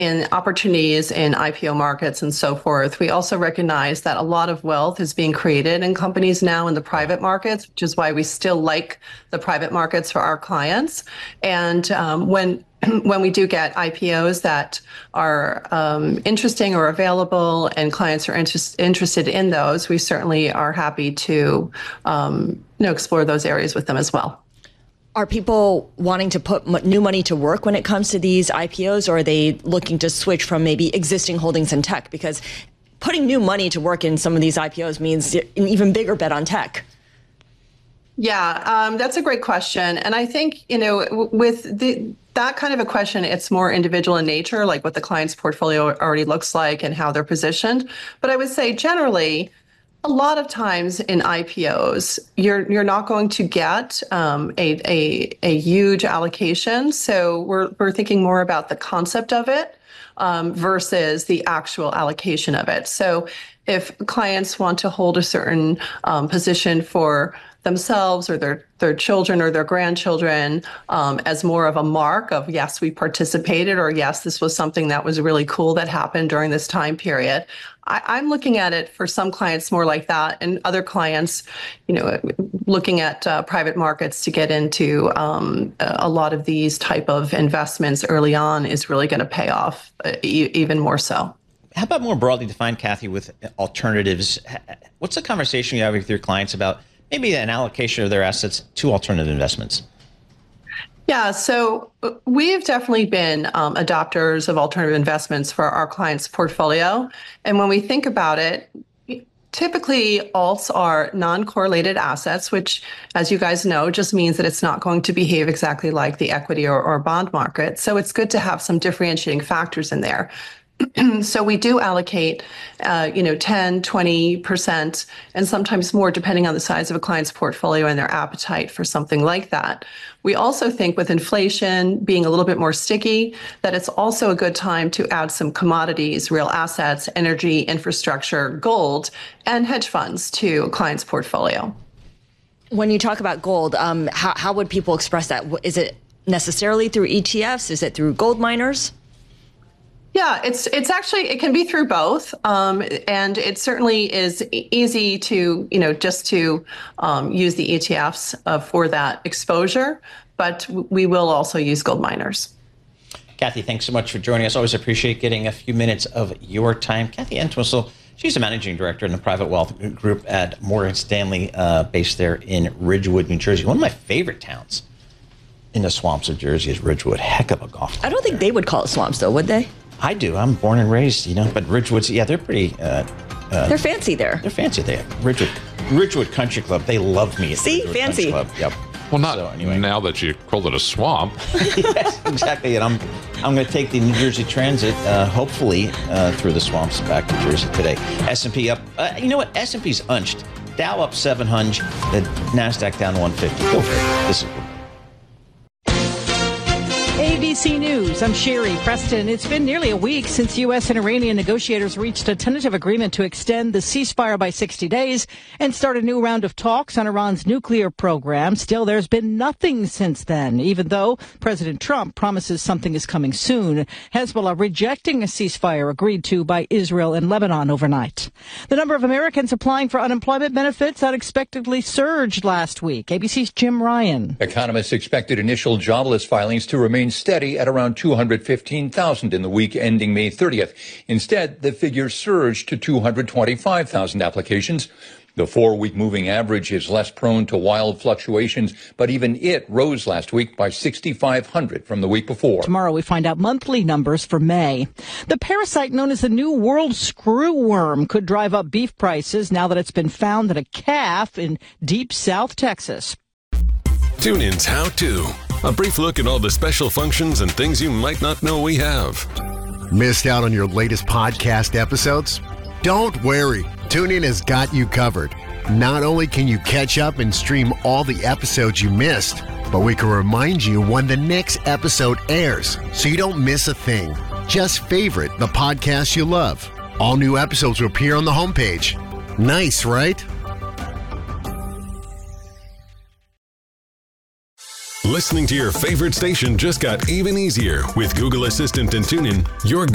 in opportunities in IPO markets and so forth, we also recognize that a lot of wealth is being created in companies now in the private markets, which is why we still like the private markets for our clients. And when we do get IPOs that are interesting or available and clients are interested in those, we certainly are happy to explore those areas with them as well. Are people wanting to put new money to work when it comes to these IPOs, or are they looking to switch from maybe existing holdings in tech? Because putting new money to work in some of these IPOs means an even bigger bet on tech. Yeah, that's a great question. And I think, with that kind of a question, it's more individual in nature, like what the client's portfolio already looks like and how they're positioned. But I would say generally, a lot of times in IPOs, you're not going to get a huge allocation. So we're thinking more about the concept of it versus the actual allocation of it. So if clients want to hold a certain position for themselves or their children or their grandchildren as more of a mark of, yes, we participated, or yes, this was something that was really cool that happened during this time period. I'm looking at it for some clients more like that, and other clients, looking at private markets to get into a lot of these type of investments early on is really going to pay off even more so. How about more broadly defined, Kathy, with alternatives? What's the conversation you have with your clients about maybe an allocation of their assets to alternative investments? Yeah, so we've definitely been adopters of alternative investments for our clients' portfolio. And when we think about it, typically alts are non-correlated assets, which, as you guys know, just means that it's not going to behave exactly like the equity or bond market. So it's good to have some differentiating factors in there. So we do allocate, 10, 20%, and sometimes more, depending on the size of a client's portfolio and their appetite for something like that. We also think with inflation being a little bit more sticky, that it's also a good time to add some commodities, real assets, energy, infrastructure, gold, and hedge funds to a client's portfolio. When you talk about gold, how would people express that? Is it necessarily through ETFs? Is it through gold miners? Yeah, it's actually, it can be through both. And it certainly is easy to, just to use the ETFs for that exposure, but we will also use gold miners. Kathy, thanks so much for joining us. Always appreciate getting a few minutes of your time. Kathy Entwistle, she's a managing director in the private wealth group at Morgan Stanley, based there in Ridgewood, New Jersey. One of my favorite towns in the swamps of Jersey is Ridgewood. Heck of a golf club. I don't think they would call it swamps, though, would they? I do. I'm born and raised, but Ridgewood's, they're pretty... they're fancy there. They're fancy there. Ridgewood Country Club, they love me. See? Ridgewood Fancy. Country Club. Yep. Well, not anyway. Now that you called it a swamp. Yes, exactly. And I'm going to take the New Jersey Transit, hopefully, through the swamps back to Jersey today. S&P up. You know what? S&P's unched. Dow up 700. The NASDAQ down 150. Go for it. This is ABC News, I'm Sherry Preston. It's been nearly a week since U.S. and Iranian negotiators reached a tentative agreement to extend the ceasefire by 60 days and start a new round of talks on Iran's nuclear program. Still, there's been nothing since then, even though President Trump promises something is coming soon. Hezbollah rejecting a ceasefire agreed to by Israel and Lebanon overnight. The number of Americans applying for unemployment benefits unexpectedly surged last week. ABC's Jim Ryan. Economists expected initial jobless filings to remain steady at around 215,000 in the week ending May 30th. Instead, the figure surged to 225,000 applications. The 4-week moving average is less prone to wild fluctuations, but even it rose last week by 6,500 from the week before. Tomorrow we find out monthly numbers for May. The parasite known as the New World screwworm could drive up beef prices now that it's been found in a calf in deep South Texas. TuneIn's How To. A brief look at all the special functions and things you might not know we have. Missed out on your latest podcast episodes? Don't worry. TuneIn has got you covered. Not only can you catch up and stream all the episodes you missed, but we can remind you when the next episode airs so you don't miss a thing. Just favorite the podcast you love. All new episodes will appear on the homepage. Nice, right? Listening to your favorite station just got even easier with Google Assistant and TuneIn. Your